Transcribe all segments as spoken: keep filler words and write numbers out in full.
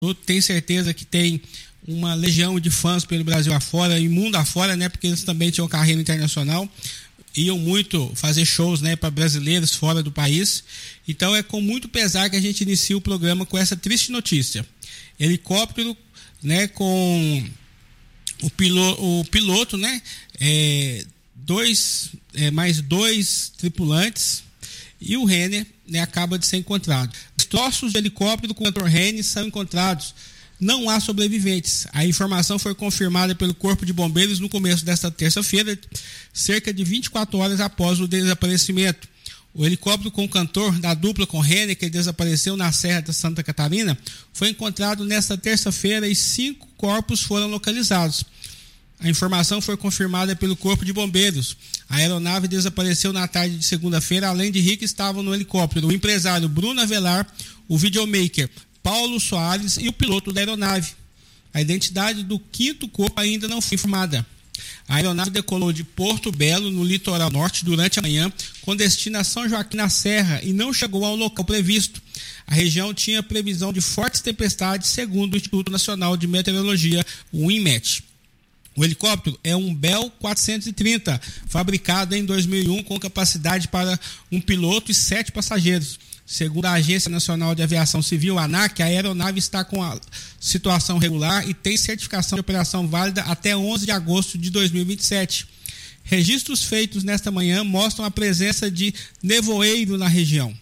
tenho certeza que tem uma legião de fãs pelo Brasil afora e mundo afora, né? Porque eles também tinham carreira internacional, iam muito fazer shows, né, para brasileiros fora do país. Então é com muito pesar que a gente inicia o programa com essa triste notícia. Helicóptero, né, com o piloto, o piloto né, é, dois, é, mais dois tripulantes e o Renner, né, acaba de ser encontrado. Os troços de helicóptero com o cantor Renner são encontrados. Não há sobreviventes. A informação foi confirmada pelo Corpo de Bombeiros no começo desta terça-feira, cerca de vinte e quatro horas após o desaparecimento. O helicóptero com o cantor da dupla com Renner, que desapareceu na Serra de Santa Catarina, foi encontrado nesta terça-feira e cinco corpos foram localizados. A informação foi confirmada pelo Corpo de Bombeiros. A aeronave desapareceu na tarde de segunda-feira. Além de Rick, estavam no helicóptero o empresário Bruno Avelar, o videomaker Paulo Soares e o piloto da aeronave. A identidade do quinto corpo ainda não foi informada. A aeronave decolou de Porto Belo, no litoral norte, durante a manhã, com destino a São Joaquim na Serra, e não chegou ao local previsto. A região tinha previsão de fortes tempestades, segundo o Instituto Nacional de Meteorologia, o INMET. O helicóptero é um Bell quatrocentos e trinta, fabricado em dois mil e um, com capacidade para um piloto e sete passageiros. Segundo a Agência Nacional de Aviação Civil, a ANAC, a aeronave está com a situação regular e tem certificação de operação válida até onze de agosto de dois mil e vinte e sete. Registros feitos nesta manhã mostram a presença de nevoeiro na região.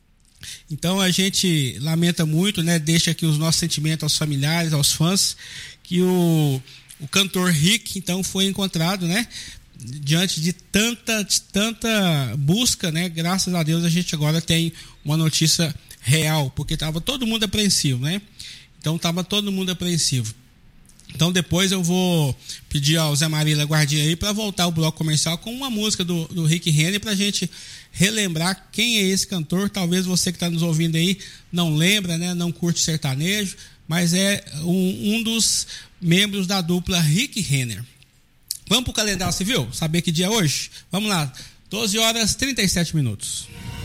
Então a gente lamenta muito, né? Deixa aqui os nossos sentimentos aos familiares, aos fãs, que o, o cantor Rick, então, foi encontrado, né? Diante de tanta, de tanta busca, né? Graças a Deus a gente agora tem uma notícia real, porque estava todo mundo apreensivo, né? Então estava todo mundo apreensivo. Então depois eu vou pedir ao Zé Marília Guardinha aí para voltar o bloco comercial com uma música do, do Rick Renner, para a gente relembrar quem é esse cantor. Talvez você que está nos ouvindo aí não lembra, né? Não curte sertanejo, mas é um, um dos membros da dupla Rick Renner. Vamos para o calendário civil? Saber que dia é hoje? Vamos lá, doze horas e trinta e sete minutos.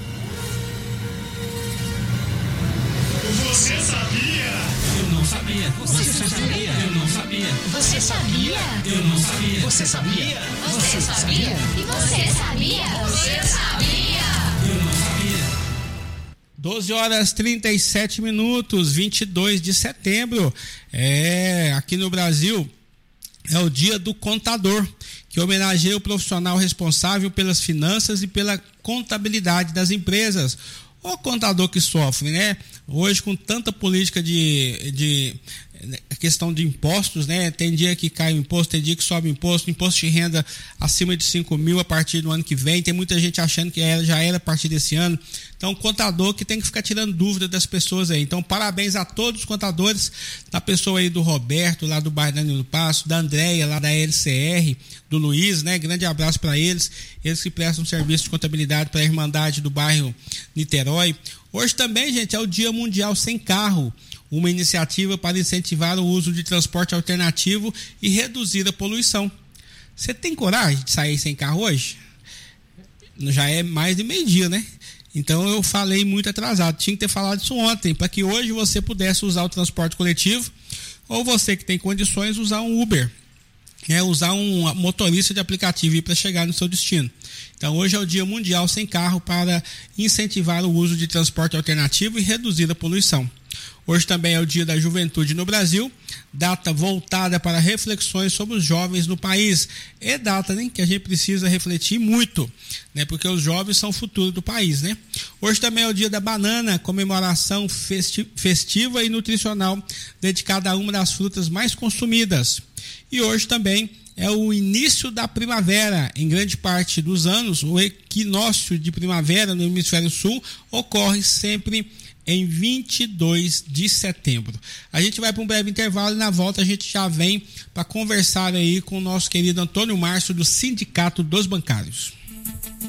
Você sabia? Eu não sabia. Você, Você sabia? Eu não sabia. Você sabia? Eu não sabia. Você sabia? Você sabia? E você sabia? Você sabia? Eu não sabia. doze horas e trinta e sete minutos, vinte e dois de setembro. É, aqui no Brasil é o dia do contador, que homenageia o profissional responsável pelas finanças e pela contabilidade das empresas. O contador que sofre, né? Hoje, com tanta política de, de questão de impostos, né? Tem dia que cai o imposto, tem dia que sobe o imposto, imposto de renda acima de cinco mil a partir do ano que vem. Tem muita gente achando que era, já era a partir desse ano. Então, contador que tem que ficar tirando dúvida das pessoas aí. Então, parabéns a todos os contadores, da pessoa aí do Roberto, lá do bairro Danilo Passo, da Andréia, lá da L C R, do Luiz, né? Grande abraço para eles. Eles que prestam serviço de contabilidade para a Irmandade do bairro Niterói. Hoje também, gente, é o Dia Mundial Sem Carro, uma iniciativa para incentivar o uso de transporte alternativo e reduzir a poluição. Você tem coragem de sair sem carro hoje? Já é mais de meio-dia, né? Então eu falei muito atrasado. Tinha que ter falado isso ontem, para que hoje você pudesse usar o transporte coletivo, ou você que tem condições, usar um Uber. É, usar um motorista de aplicativo para chegar no seu destino. Então hoje é o Dia Mundial Sem Carro, para incentivar o uso de transporte alternativo e reduzir a poluição. Hoje também é o Dia da Juventude no Brasil, data voltada para reflexões sobre os jovens no país. É data, né, que a gente precisa refletir muito, né, porque os jovens são o futuro do país, né? Hoje também é o Dia da Banana, comemoração festi- festiva e nutricional dedicada a uma das frutas mais consumidas. E hoje também é o início da primavera. Em grande parte dos anos, o equinócio de primavera no hemisfério sul ocorre sempre em vinte e dois de setembro. A gente vai para um breve intervalo e na volta a gente já vem para conversar aí com o nosso querido Antônio Márcio, do Sindicato dos Bancários.